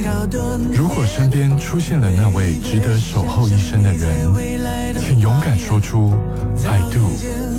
如果身边出现了那位值得守候一生的人，请勇敢说出 I do。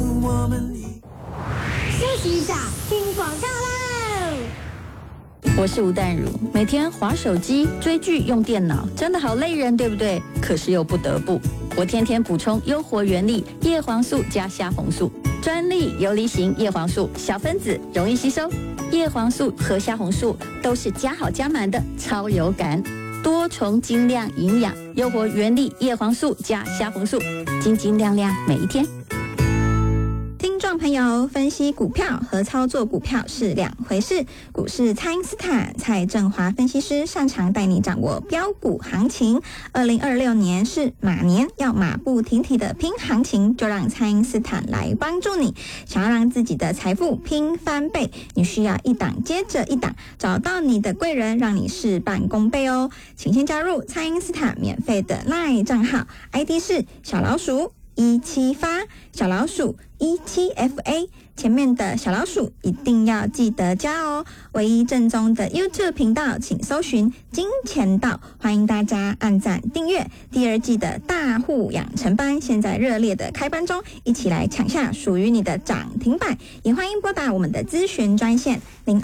休息一下，听广告喽。 我是吴淡如，每天滑手机、追剧、用电脑，真的好累人，对不对？可是又不得不，我天天补充优活原力叶黄素加虾红素，专利游离型叶黄素，小分子容易吸收。叶黄素和虾红素都是加好加满的超有感，多重精亮营养，优活原力叶黄素加虾红素，晶晶亮亮每一天。 听众朋友，分析股票和操作股票是两回事。股市蔡因斯坦蔡正华分析师擅长带你掌握标股行情。2026年是马年，要马不停蹄的拼行情，就让蔡因斯坦来帮助你。想要让自己的财富拼翻倍，你需要一档接着一档，找到你的贵人，让你事半功倍哦。请先加入蔡因斯坦免费的 LINE 账号 ，ID 是小老鼠178，小老鼠17FA， 前面的小老鼠一定要记得加哦。唯一正宗的 YouTube 频道，请搜寻金钱道，欢迎大家按赞订阅。第2季的大户养成班现在热烈的开班中，一起来抢下属于你的涨停板。也欢迎拨打我们的咨询专线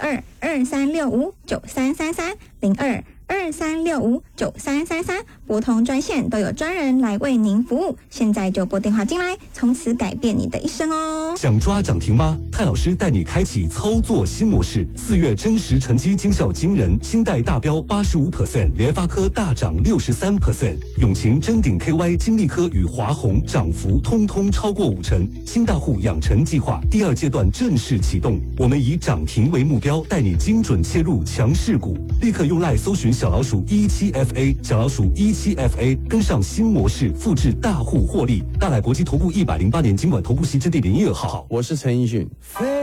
0223659333 0223659333，拨通专线都有专人来为您服务。现在就拨电话进来，从此改变你的一生哦。 想抓涨停吗？蔡老师带你开启操作新模式，4月真实成绩惊效惊人，新代大标85%，联发科大涨63%，永晴、臻鼎 KY、金利科与华虹涨幅通通超过50%。新大户养成计划第2阶段正式启动，我们以涨停为目标，带你精准切入强势股。立刻用赖搜寻小老鼠17FA， 小老鼠17FA， 跟上新模式，复制大户获利。大来国际投顾108年金管投顾西之第012号。 我是陈奕迅。